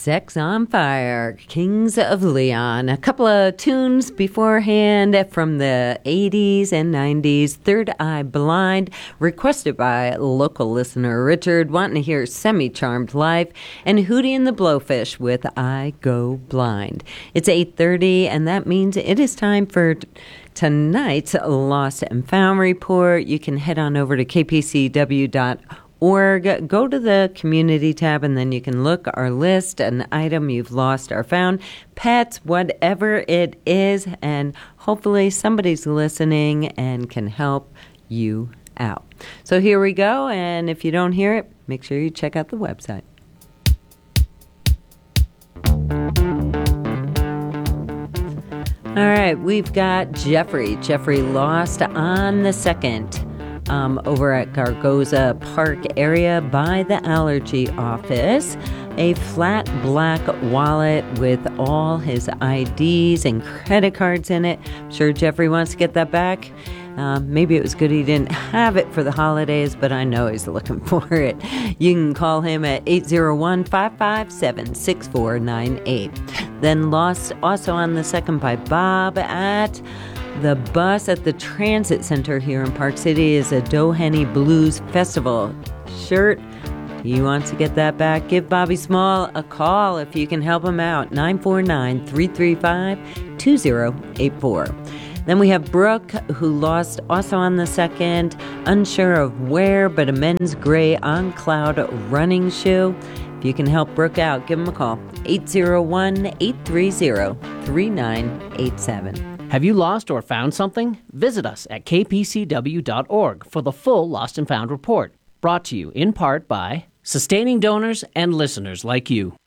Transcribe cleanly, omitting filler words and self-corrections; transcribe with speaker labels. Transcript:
Speaker 1: Sex on Fire, Kings of Leon. A couple of tunes beforehand from the 80s and 90s. Third Eye Blind, requested by local listener Richard, wanting to hear Semi-Charmed Life, and Hootie and the Blowfish with I Go Blind. It's 8:30, and that means it is time for tonight's Lost and Found Report. You can head on over to kpcw.org. Go to the community tab, and then you can look our list, an item you've lost or found, pets, whatever it is, and hopefully somebody's listening and can help you out. So here we go, and if you don't hear it, make sure you check out the website. All right, we've got Jeffrey. Jeffrey lost on the 2nd. Over at Gargoza Park area by the allergy office. A flat black wallet with all his IDs and credit cards in it. I'm sure Jeffrey wants to get that back. Maybe it was good he didn't have it for the holidays, but I know he's looking for it. You can call him at 801-557-6498. Then lost also on the 2nd by Bob at the bus at the Transit Center here in Park City is a Doheny Blues Festival shirt. He wants to get that back. Give Bobby Small a call if you can help him out. 949-335-2084. Then we have Brooke, who lost also on the 2nd, unsure of where, but a men's gray on cloud running shoe. If you can help Brooke out, give him a call. 801-830-3987.
Speaker 2: Have you lost or found something? Visit us at kpcw.org for the full Lost and Found report. Brought to you in part by sustaining donors and listeners like you.